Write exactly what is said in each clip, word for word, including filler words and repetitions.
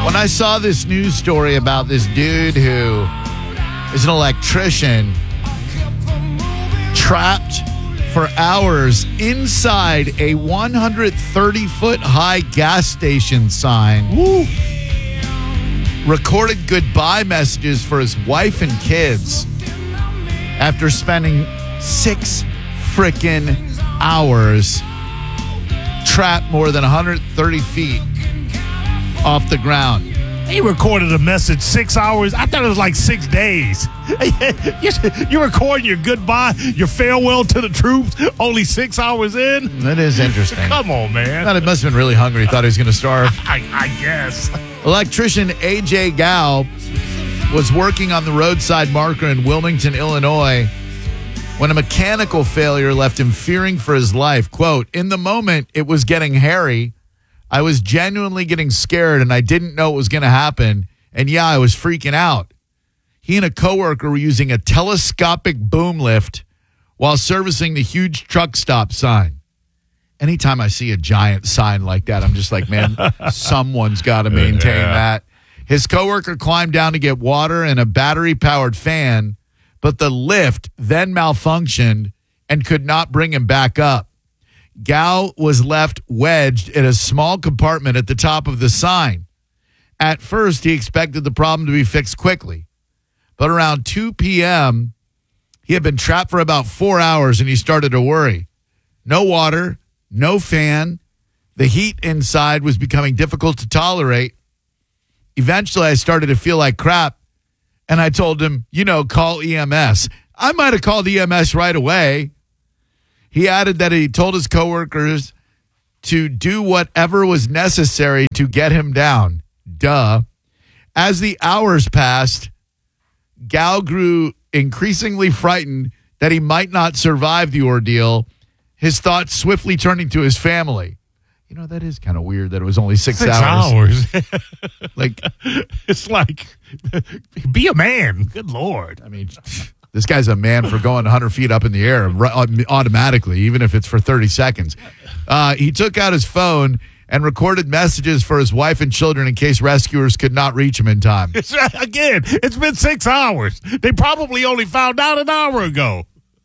When I saw this news story about this dude who is an electrician trapped for hours inside a one hundred thirty foot high gas station sign, Woo. recorded goodbye messages for his wife and kids after spending six freaking hours trapped more than one hundred thirty feet off the ground. He recorded a message six hours. I thought it was like six days. You're recording your goodbye, your farewell to the troops, only six hours in? That is interesting. Come on, man. Thought he must have been really hungry. Thought he was going to starve. I, I guess. Electrician A J Gao was working on the roadside marker in Wilmington, Illinois, when a mechanical failure left him fearing for his life. Quote, "In the moment, it was getting hairy. I was genuinely getting scared, and I didn't know what was going to happen. And yeah, I was freaking out." He and a coworker were using a telescopic boom lift while servicing the huge truck stop sign. Anytime I see a giant sign like that, I'm just like, man, someone's got to maintain Yeah. that. His coworker climbed down to get water and a battery-powered fan, but the lift then malfunctioned and could not bring him back up. Gao was left wedged in a small compartment at the top of the sign. At first, he expected the problem to be fixed quickly. But around two p.m., he had been trapped for about four hours and he started to worry. No water, no fan. The heat inside was becoming difficult to tolerate. Eventually, I started to feel like crap, and I told him, you know, call E M S. I might have called E M S right away. He added that he told his coworkers to do whatever was necessary to get him down. Duh. As the hours passed, Gao grew increasingly frightened that he might not survive the ordeal, his thoughts swiftly turning to his family. You know, that is kind of weird that it was only six, Six hours. hours. Like, It's like, be a man. Good Lord. I mean, this guy's a man for going one hundred feet up in the air automatically, even if it's for thirty seconds. Uh, he took out his phone and recorded messages for his wife and children in case rescuers could not reach him in time. It's, again, it's been six hours. They probably only found out an hour ago.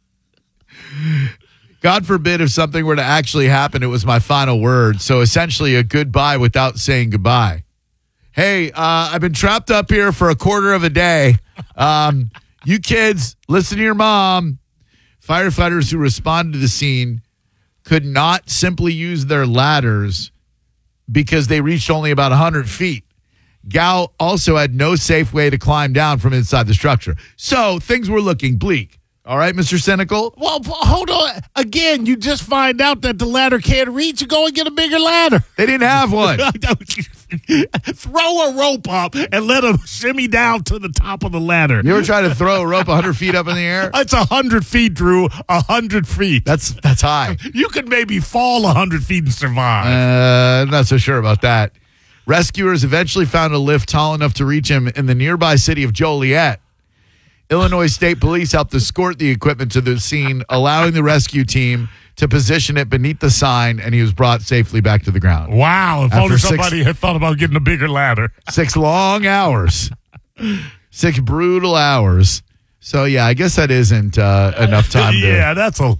God forbid if something were to actually happen, it was my final word. So essentially a goodbye without saying goodbye. Hey, uh, I've been trapped up here for a quarter of a day. Um, you kids, listen to your mom. Firefighters who responded to the scene could not simply use their ladders because they reached only about one hundred feet. Gao also had no safe way to climb down from inside the structure. So things were looking bleak. All right, Mister Cynical? Well, hold on. Again, you just find out that the ladder can't reach. You go and get a bigger ladder. They didn't have one. Throw a rope up and let them shimmy down to the top of the ladder. You ever try to throw a rope one hundred feet up in the air? It's one hundred feet, Drew. one hundred feet. That's that's high. You could maybe fall one hundred feet and survive. Uh, I'm not so sure about that. Rescuers eventually found a lift tall enough to reach him in the nearby city of Joliet. Illinois State Police helped escort the equipment to the scene, allowing the rescue team to position it beneath the sign, and he was brought safely back to the ground. Wow. If After only six- somebody had thought about getting a bigger ladder. Six long hours. Six brutal hours. So, yeah, I guess that isn't uh, enough time to... Yeah, that's a...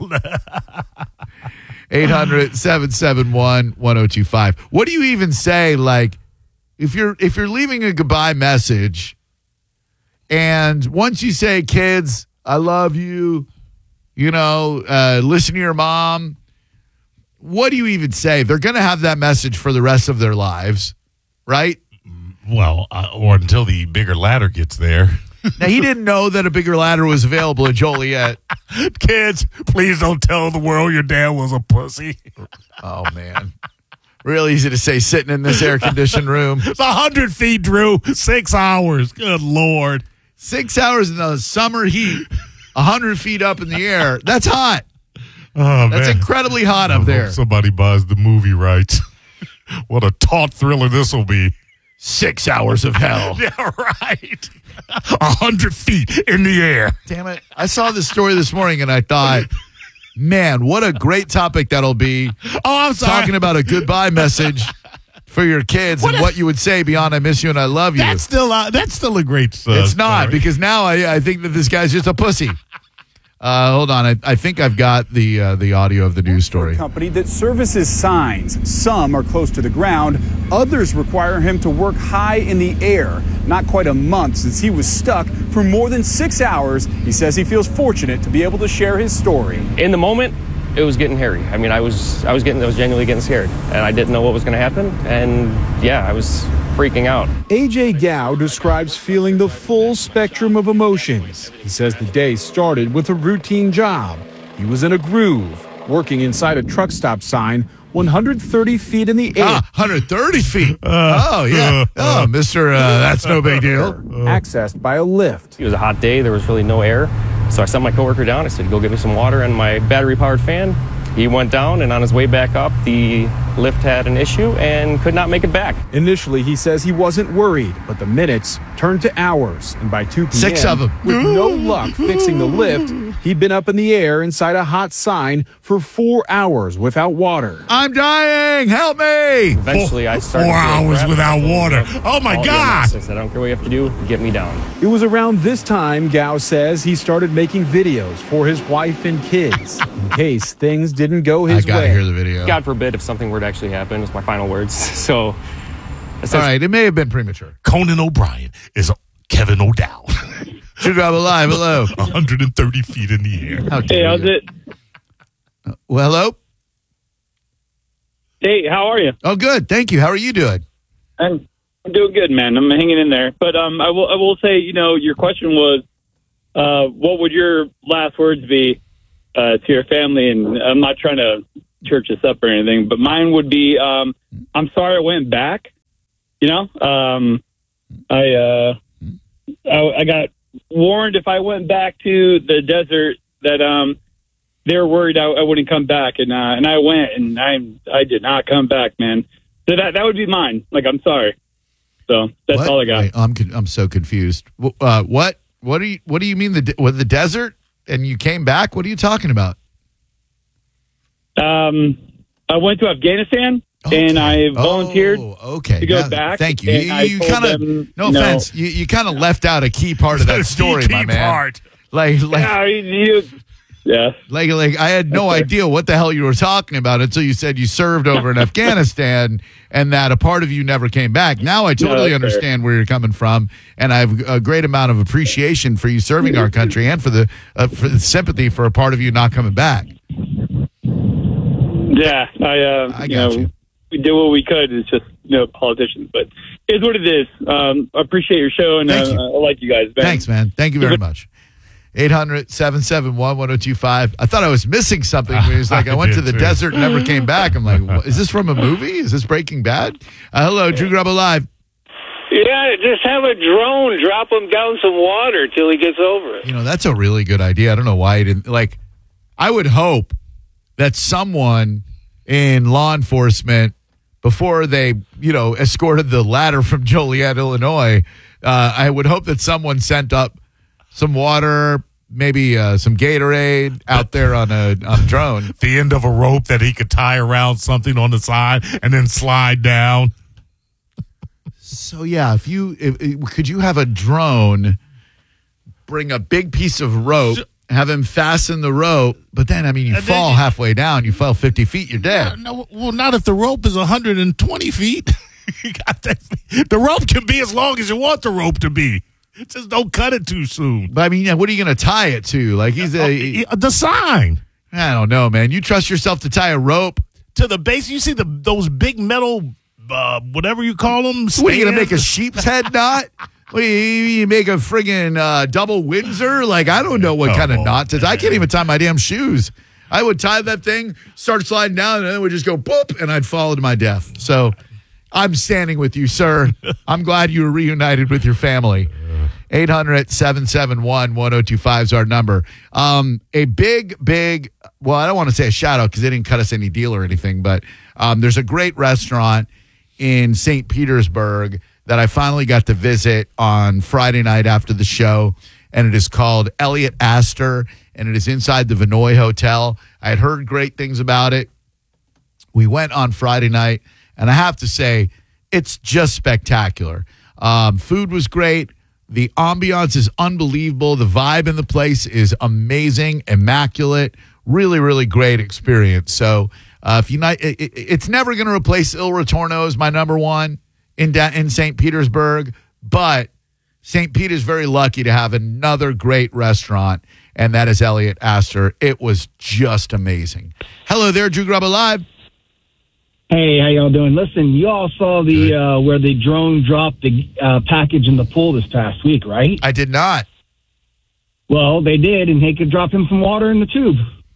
eight hundred, seven seven one, one oh two five. What do you even say, like, if you're if you're leaving a goodbye message, and once you say, kids, I love you, you know, uh, listen to your mom, what do you even say? They're going to have that message for the rest of their lives, right? Well, uh, or until the bigger ladder gets there. Now, he didn't know that a bigger ladder was available in Joliet. Kids, please don't tell the world your dad was a pussy. Oh, man. Real easy to say sitting in this air-conditioned room. It's one hundred feet, Drew. Six hours. Good Lord. Six hours in the summer heat, one hundred feet up in the air. That's hot. Oh, That's man. incredibly hot I up hope there. somebody buys the movie rights. What a taut thriller this will be. Six hours of hell. Yeah, right. A hundred feet in the air. Damn it. I saw this story this morning and I thought, man, what a great topic that'll be. Oh, I'm sorry. Talking about a goodbye message for your kids What and a- what you would say beyond "I miss you and I love you." That's still uh, that's still a great. Uh, it's not story. because now I, I think that this guy's just a pussy. Uh, hold on, I, I think I've got the uh, the audio of the news story. Company that services signs. Some are close to the ground. Others require him to work high in the air. Not quite a month since he was stuck for more than six hours. He says he feels fortunate to be able to share his story. In the moment, it was getting hairy. I mean, I was I was getting I was genuinely getting scared, and I didn't know what was going to happen. And yeah, I was freaking out. A J Gao describes feeling the full spectrum of emotions. He says the day started with a routine job. He was in a groove, working inside a truck stop sign one hundred thirty feet in the air. Ah, one hundred thirty feet. oh, yeah. Oh, Mister Uh, that's no big deal. Accessed by a lift. It was a hot day. There was really no air. So I sent my coworker down. I said, go get me some water and my battery-powered fan. He went down, and on his way back up, the lift had an issue and could not make it back. Initially, he says he wasn't worried, but the minutes turned to hours. And by two p.m., Six of 'em. with no luck fixing the lift, he'd been up in the air inside a hot sign for four hours without water. I'm dying. Help me. Eventually, I started four to feel hours crap. without water. Oh my All God! I said, I don't care what you have to do. Get me down. It was around this time, Gao says, he started making videos for his wife and kids in case things didn't go I his got to way. hear the video. God forbid if something were to actually happen. It's my final words. So, All right, it may have been premature. Conan O'Brien is Kevin O'Dowd. Should grab a live. Hello. one hundred thirty feet in the air. How dare Hey, how's you. it? Well, hello. Hey, how are you? Oh, good. Thank you. How are you doing? I'm, I'm doing good, man. I'm hanging in there. But um, I will I will say, you know, your question was, uh, what would your last words be uh, to your family? And I'm not trying to church this up or anything, but mine would be, um, I'm sorry I went back. You know, um, I, uh, I I got warned if I went back to the desert that um, they were worried I, I wouldn't come back, and uh, and I went, and I I did not come back, man. So that that would be mine. Like, I'm sorry. So that's What? all I got. Wait, I'm con- I'm so confused. Wh- Uh, what what do you what do you mean the de- with the desert and you came back? What are you talking about? Um, I went to Afghanistan, and I volunteered Oh, okay. to go Now, back. Thank you. and You, I you told kind of them, no no. offense. You you kind of left out a key part of that That's the story, key my man. part. Like like Yeah, you, yeah. like like I had no Okay. idea what the hell you were talking about until you said you served over in Afghanistan and that a part of you never came back. Now I totally that's understand where you're coming from, and I have a great amount of appreciation for you serving our country and for the uh, for the sympathy for a part of you not coming back. Yeah, I, uh, I you got know, you. we did what we could. It's just, you know, politicians, but it's what it is. Um, I appreciate your show, and Thank uh, you. I like you guys. Man. Thanks, man. Thank you very much. eight hundred, seven seven one, one oh two five. I thought I was missing something when he was like, I went I to did the too. desert and never came back. I'm like, what, is this from a movie? Is this Breaking Bad? Uh, hello, Drew Grubba Live. Yeah, just have a drone drop him down some water till he gets over it. You know, that's a really good idea. I don't know why he didn't. Like, I would hope that someone in law enforcement, before they, you know, escorted the ladder from Joliet, Illinois, uh, I would hope that someone sent up some water, maybe uh, some Gatorade out there on a on a drone. The end of a rope that he could tie around something on the side and then slide down. So yeah, if you if, if- could you have a drone bring a big piece of rope, have him fasten the rope, but then I mean you And then fall you- halfway down, you fall fifty feet, you're dead. No, well, not if the rope is one hundred twenty feet. You got that. The rope can be as long as you want the rope to be. Just don't cut it too soon. But I mean, yeah, what are you going to tie it to? Like he's a, Yeah, the sign I don't know, man. You trust yourself to tie a rope? to the base. You see the those big metal, uh, whatever you call them. What are you going to make a stands? sheep's head knot? What do you, you make a friggin' uh, double Windsor? Like I don't know what Come kind of on, knots. It's, I can't even tie my damn shoes. I would tie that thing, start sliding down, and then it would just go boop, and I'd fall to my death. So I'm standing with you, sir. I'm glad you were reunited with your family. eight hundred, seven seven one, one oh two five is our number. Um, a big, big, well, I don't want to say a shout out because they didn't cut us any deal or anything, but um, there's a great restaurant in Saint Petersburg that I finally got to visit on Friday night after the show, and it is called Elliot Astor, and it is inside the Vinoy Hotel. I had heard great things about it. We went on Friday night, and I have to say, it's just spectacular. Um, food was great. The ambiance is unbelievable. The vibe in the place is amazing, immaculate, really, really great experience. So uh, if you not, it, it, it's never going to replace Il Ritorno as my number one in in Saint Petersburg, but Saint Pete is very lucky to have another great restaurant, and that is Elliot Astor. It was just amazing. Hello there, Drew Garabo Live. Hey, how y'all doing? Listen, you all saw the uh, where the drone dropped the uh, package in the pool this past week, right? I did not. Well, they did, and they could drop him some water in the tube.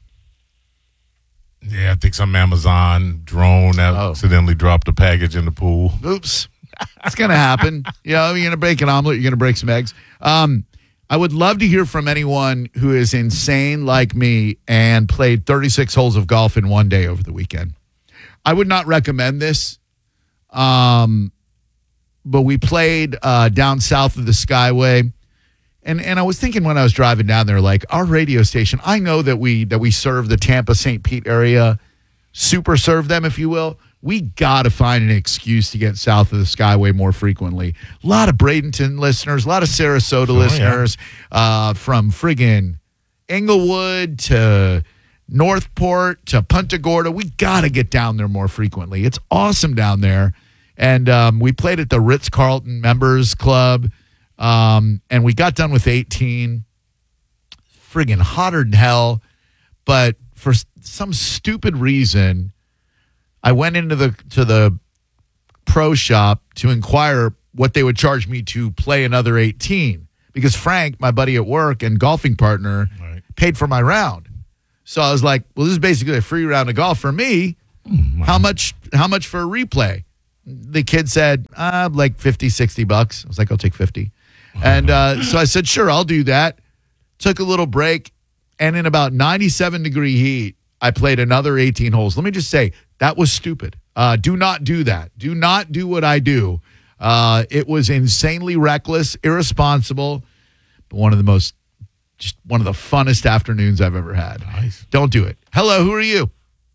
Yeah, I think some Amazon drone Oh. accidentally dropped a package in the pool. Oops. It's going to happen. You know, you're going to break an omelet, you're going to break some eggs. Um, I would love to hear from anyone who is insane like me and played thirty-six holes of golf in one day over the weekend. I would not recommend this, um, but we played uh, down south of the Skyway, and and I was thinking when I was driving down there, like our radio station. I know that we that we serve the Tampa Saint Pete area, super serve them, if you will. We got to find an excuse to get south of the Skyway more frequently. A lot of Bradenton listeners, a lot of Sarasota Oh, listeners, yeah. uh, from friggin' Englewood to Northport to Punta Gorda. We got to get down there more frequently. It's awesome down there. And um, we played at the Ritz-Carlton Members Club, um, and we got done with eighteen. Friggin' hotter than hell. But for some stupid reason, I went into the to the pro shop to inquire what they would charge me to play another eighteen, because Frank, my buddy at work and golfing partner, Right. paid for my round. So I was like, well, this is basically a free round of golf for me. How much how much for a replay? The kid said, uh, like fifty, sixty bucks. I was like, I'll take fifty. And uh, so I said, sure, I'll do that. Took a little break. And in about ninety-seven degree heat, I played another eighteen holes. Let me just say, that was stupid. Uh, do not do that. Do not do what I do. Uh, it was insanely reckless, irresponsible, but one of the most, just one of the funnest afternoons I've ever had. Nice. Don't do it. Hello, who are you?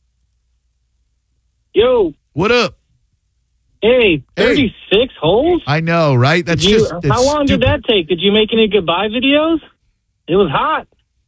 Yo, What up? hey, thirty-six holes? I know, right? That's Did you, just. it's how long stupid. did that take? Did you make any goodbye videos? It was hot.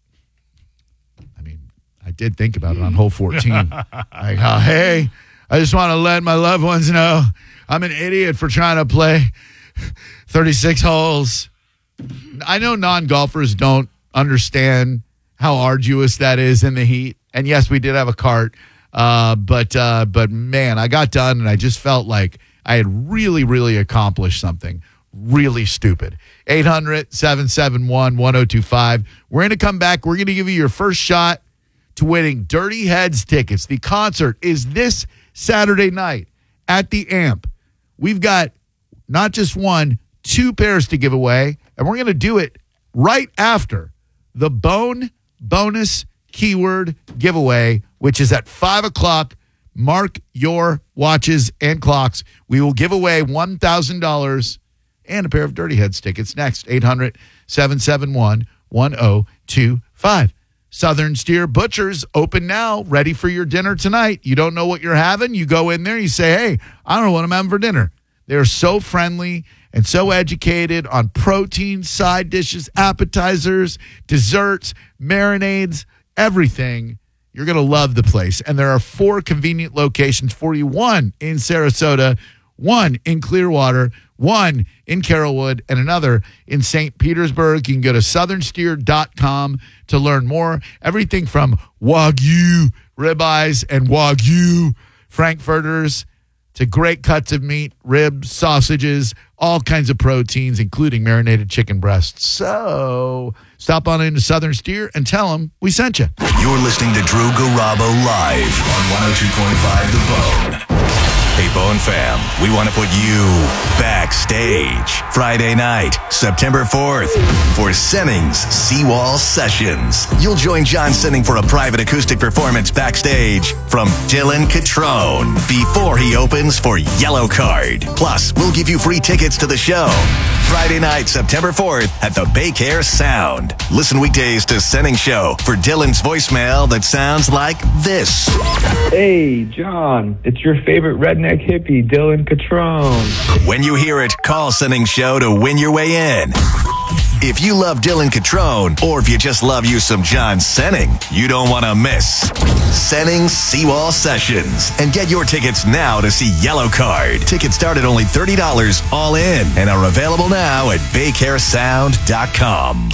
I mean, I did think about it on hole fourteen. Like, oh, hey, I just want to let my loved ones know I'm an idiot for trying to play thirty-six holes. I know non-golfers don't understand how arduous that is in the heat. And yes, we did have a cart. Uh, but, uh, but man, I got done and I just felt like I had really, really accomplished something really stupid. eight hundred, seven seven one, one oh two five. We're going to come back. We're going to give you your first shot to winning Dirty Heads tickets. The concert is this Saturday night at the Amp. We've got not just one, two pairs to give away, and we're going to do it right after the Bone Bonus Keyword Giveaway, which is at five o'clock. Mark your watches and clocks. We will give away one thousand dollars and a pair of Dirty Heads tickets next. eight hundred, seven seven one, one oh two five. Southern Steer Butchers open now, ready for your dinner tonight. You don't know what you're having? You go in there, you say, hey, I don't know what I'm having for dinner. They're so friendly and so educated on protein, side dishes, appetizers, desserts, marinades, everything. You're going to love the place. And there are four convenient locations for you. One in Sarasota, one in Clearwater, one in Carrollwood, and another in Saint Petersburg. You can go to southern steer dot com to learn more. Everything from Wagyu ribeyes and Wagyu Frankfurters to great cuts of meat, ribs, sausages, all kinds of proteins, including marinated chicken breasts. So stop on into Southern Steer and tell them we sent you. You're listening to Drew Garabo live on one oh two point five The Bone. Hey, Bone fam, we want to put you back Backstage, Friday night, September fourth, for Senning's Seawall Sessions. You'll join John Senning for a private acoustic performance backstage from Dylan Catrone before he opens for Yellow Card. Plus, we'll give you free tickets to the show. Friday night, September fourth at the Baycare Sound. Listen weekdays to Senning Show for Dylan's voicemail that sounds like this. Hey, John, it's your favorite redneck hippie, Dylan Catrone. When you hear it, call Senning Show to win your way in. If you love Dylan Catrone, or if you just love you some John Senning, you don't want to miss Senning's Seawall Sessions. And get your tickets now to see Yellow Card. Tickets start at only thirty dollars all in and are available now at baycare sound dot com.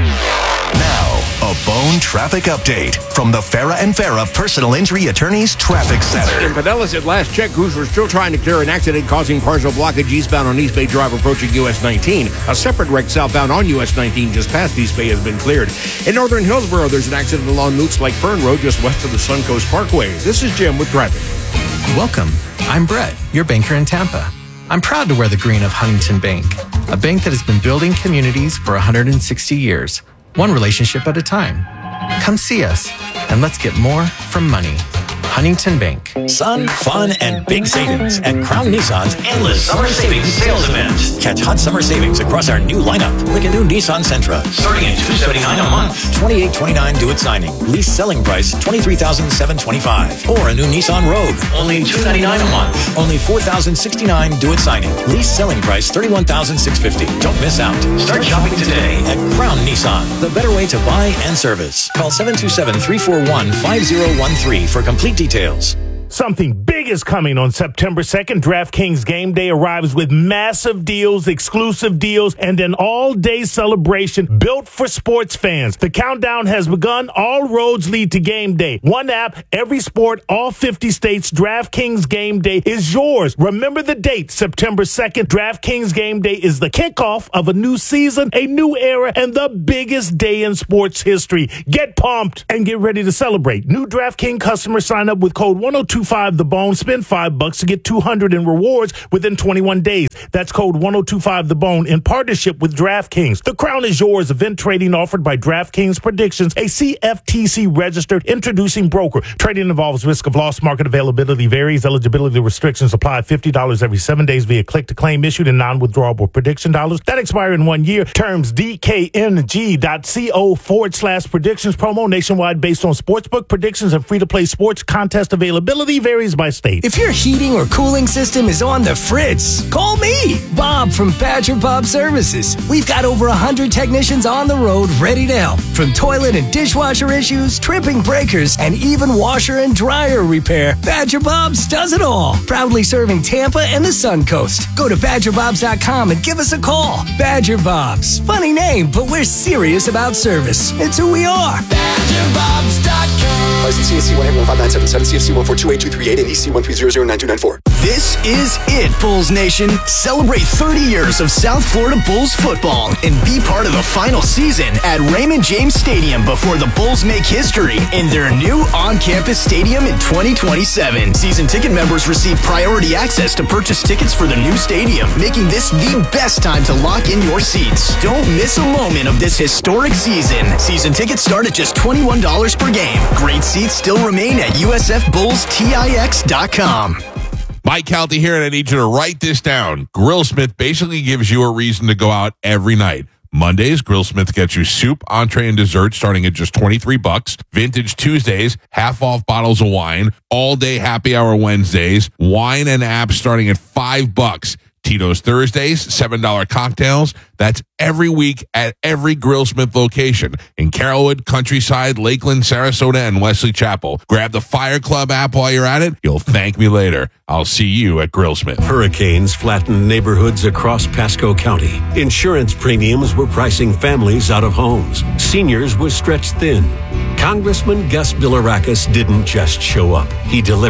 Now, a Bone traffic update from the Farah and Farah Personal Injury Attorneys Traffic Center. In Pinellas, at last check, crews were still trying to clear an accident causing partial blockage eastbound on East Bay Drive approaching U S nineteen. A separate wreck southbound on U S nineteen just past East Bay has been cleared. In northern Hillsborough, there's an accident along Newts Lake Fern Road just west of the Suncoast Parkway. This is Jim with traffic. Welcome. I'm Brett, your banker in Tampa. I'm proud to wear the green of Huntington Bank, a bank that has been building communities for one hundred sixty years. One relationship at a time. Come see us, and let's get more from money. Huntington Bank. Sun, fun, and big savings at Crown Nissan's Endless Summer Savings Sales Event. Catch hot summer savings across our new lineup, like a new Nissan Sentra, starting at two hundred seventy-nine dollars a month, twenty-eight twenty-nine due at signing. Lease selling price twenty-three thousand seven hundred twenty-five dollars. Or a new Nissan Rogue, only two hundred ninety-nine dollars a month, only four thousand sixty-nine dollars due at signing. Lease selling price thirty-one thousand six hundred fifty dollars. Don't miss out. Start shopping today at Crown Nissan, the better way to buy and service. Call seven two seven, three four one, five zero one three for complete details. Something big is coming on September second. DraftKings Game Day arrives with massive deals, exclusive deals, and an all-day celebration built for sports fans. The countdown has begun. All roads lead to Game Day. One app, every sport, all fifty states. DraftKings Game Day is yours. Remember the date, September second. DraftKings Game Day is the kickoff of a new season, a new era, and the biggest day in sports history. Get pumped and get ready to celebrate. New DraftKings customers sign up with code one oh two five the bone. Spend five bucks to get two hundred in rewards within twenty-one days. That's code one oh two five the bone in partnership with DraftKings. The crown is yours. Event trading offered by DraftKings Predictions, a C F T C registered introducing broker. Trading involves risk of loss. Market availability varies. Eligibility restrictions apply. fifty dollars every seven days via click to claim issued in non-withdrawable prediction dollars that expire in one year. Terms D K N G dot co forward slash predictions. Promo nationwide based on sportsbook predictions and free-to-play sports contest availability varies by state. If your heating or cooling system is on the fritz, call me, Bob from Badger Bob Services. We've got over one hundred technicians on the road ready to help. From toilet and dishwasher issues, tripping breakers, and even washer and dryer repair, Badger Bob's does it all. Proudly serving Tampa and the Suncoast. Go to badger bobs dot com and give us a call. Badger Bob's. Funny name, but we're serious about service. It's who we are. badger bobs dot com. License C S C one eight one five nine seven seven, C F C one four two eight two three eight, and E C one three zero zero nine two nine four. This is it, Bulls Nation. Celebrate thirty years of South Florida Bulls football and be part of the final season at Raymond James Stadium before the Bulls make history in their new on-campus stadium in twenty twenty-seven. Season ticket members receive priority access to purchase tickets for the new stadium, making this the best time to lock in your seats. Don't miss a moment of this historic season. Season tickets start at just twenty-one dollars per game. Great seats still remain at U S F Bulls Tix dot com. Mike Calty here, and I need you to write this down. Grillsmith basically gives you a reason to go out every night. Mondays, Grillsmith gets you soup, entree, and dessert starting at just twenty-three bucks. Vintage Tuesdays, half off bottles of wine. All day happy hour Wednesdays, wine and apps starting at five bucks. Tito's Thursdays, seven dollar cocktails. That's every week at every Grillsmith location in Carrollwood, Countryside, Lakeland, Sarasota, and Wesley Chapel. Grab the Fire Club app while you're at it. You'll thank me later. I'll see you at Grillsmith. Hurricanes flattened neighborhoods across Pasco County. Insurance premiums were pricing families out of homes. Seniors were stretched thin. Congressman Gus Bilirakis didn't just show up. He delivered.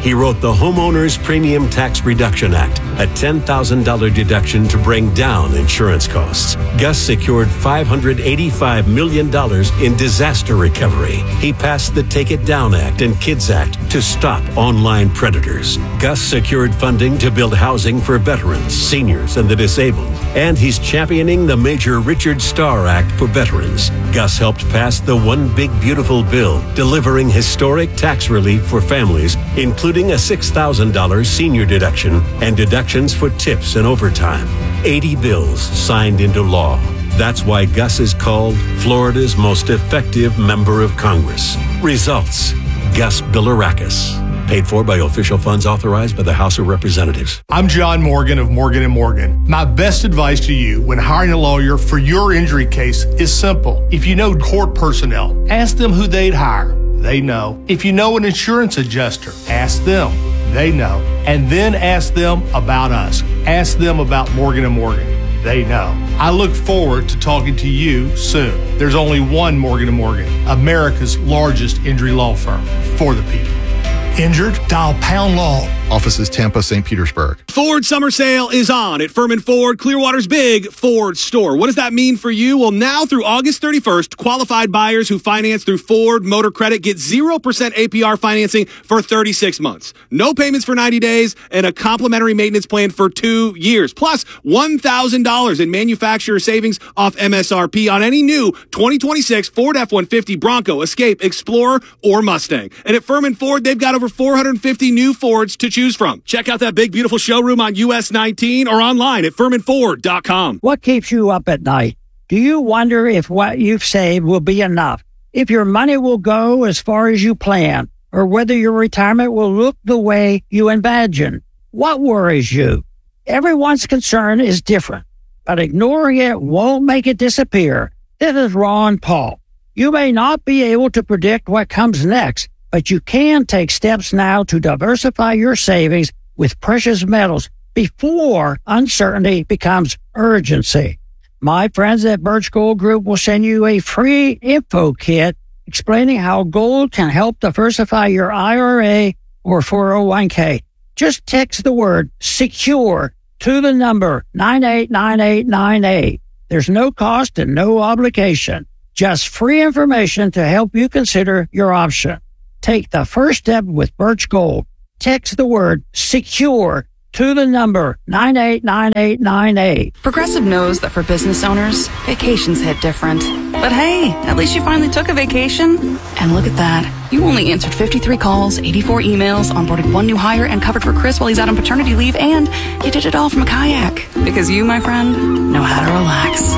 He wrote the Homeowners Premium Tax Reduction Act, a ten thousand dollars deduction to bring down insurance costs. Gus secured five hundred eighty-five million dollars in disaster recovery. He passed the Take It Down Act and Kids Act to stop online predators. Gus secured funding to build housing for veterans, seniors, and the disabled. And he's championing the Major Richard Starr Act for veterans. Gus helped pass the One Big Beautiful Bill, delivering historic tax relief for families, including a six thousand dollars senior deduction and deductions for tips and overtime. eighty bills signed into law. That's why Gus is called Florida's most effective member of Congress. Results: Gus Bilirakis. Paid for by official funds authorized by the House of Representatives. I'm John Morgan of Morgan and Morgan. My best advice to you when hiring a lawyer for your injury case is simple. If you know court personnel, ask them who they'd hire. They know. If you know an insurance adjuster, ask them. They know. And then ask them about us. Ask them about Morgan and Morgan. They know. I look forward to talking to you soon. There's only one Morgan and Morgan, America's largest injury law firm for the people. Injured? Dial Pound Law. Offices Tampa, Saint Petersburg. Ford Summer Sale is on at Furman Ford, Clearwater's big Ford store. What does that mean for you? Well, now through August thirty-first, qualified buyers who finance through Ford Motor Credit get zero percent A P R financing for thirty-six months. No payments for ninety days and a complimentary maintenance plan for two years. Plus, one thousand dollars in manufacturer savings off M S R P on any new twenty twenty-six Ford F one fifty, Bronco, Escape, Explorer, or Mustang. And at Furman Ford, they've got over four hundred fifty new Fords to choose from. Check out that big, beautiful showroom on U S nineteen or online at furman ford dot com. What keeps you up at night? Do you wonder if what you've saved will be enough? If your money will go as far as you plan? Or whether your retirement will look the way you imagine? What worries you? Everyone's concern is different, but ignoring it won't make it disappear. This is Ron Paul. You may not be able to predict what comes next, but you can take steps now to diversify your savings with precious metals before uncertainty becomes urgency. My friends at Birch Gold Group will send you a free info kit explaining how gold can help diversify your I R A or four oh one k. Just text the word SECURE to the number nine eight nine eight nine eight. There's no cost and no obligation. Just free information to help you consider your option. Take the first step with Birch Gold. Text the word SECURE to the number nine eight nine eight nine eight. Progressive knows that for business owners, vacations hit different. But hey, at least you finally took a vacation. And look at that. You only answered fifty-three calls, eighty-four emails, onboarded one new hire, and covered for Chris while he's out on paternity leave, and you did it all from a kayak. Because you, my friend, know how to relax.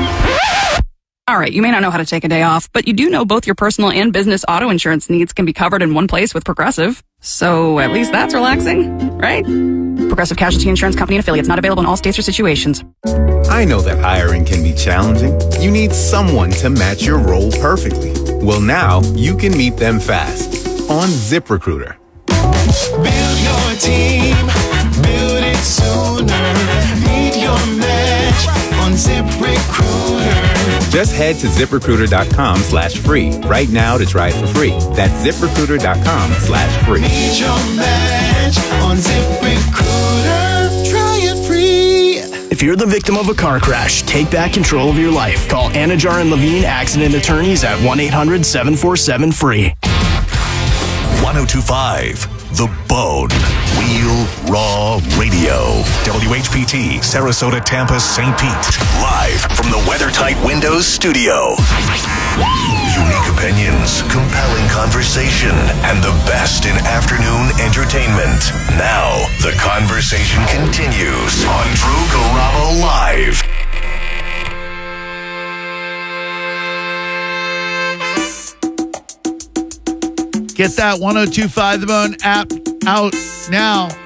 All right, you may not know how to take a day off, but you do know both your personal and business auto insurance needs can be covered in one place with Progressive. So at least that's relaxing, right? Progressive Casualty Insurance Company and affiliates, not available in all states or situations. I know that hiring can be challenging. You need someone to match your role perfectly. Well, now you can meet them fast on ZipRecruiter. Build your team, build it sooner. Meet your match on ZipRecruiter. Just head to ZipRecruiter.com slash free right now to try it for free. That's ZipRecruiter.com slash free. Meet your match on ZipRecruiter. Try it free. If you're the victim of a car crash, take back control of your life. Call Anajar and Levine Accident Attorneys at one eight hundred seven four seven free. one oh two point five The Bone. Real Raw Radio. W H P T, Sarasota, Tampa, Saint Pete. Live from the WeatherTight Windows studio. Unique opinions, compelling conversation, and the best in afternoon entertainment. Now, the conversation continues on Drew Garabo Live. Get that one oh two point five The Bone app out now.